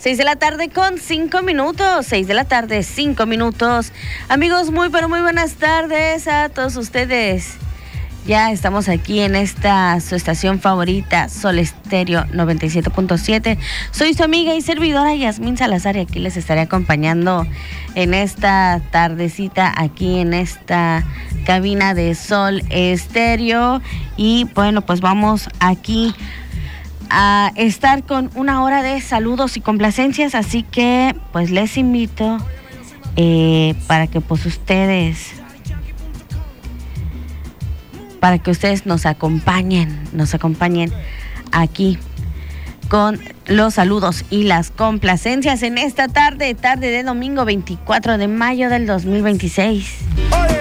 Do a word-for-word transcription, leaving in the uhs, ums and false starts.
Seis de la tarde con cinco minutos. Seis de la tarde, cinco minutos. Amigos, muy pero muy buenas tardes a todos ustedes. Ya estamos aquí en esta su estación favorita, Sol Estéreo noventa y siete punto siete. Soy su amiga y servidora Yasmín Salazar y aquí les estaré acompañando en esta tardecita, aquí en esta cabina de Sol Estéreo. Y bueno, pues vamos aquí a estar con una hora de saludos y complacencias, así que pues les invito eh, para que pues ustedes para que ustedes nos acompañen, nos acompañen aquí con los saludos y las complacencias en esta tarde, tarde de domingo veinticuatro de mayo del dos mil veintiséis.